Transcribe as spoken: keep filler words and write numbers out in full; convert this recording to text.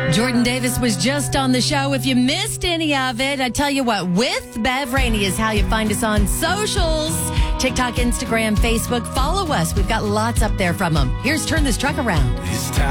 Jordan Davis was just on the show. If you missed any of it, I tell you what, with Bev Rainey is how you find us on socials. TikTok, Instagram, Facebook. Follow us. We've got lots up there from them. Here's Turn This Truck Around.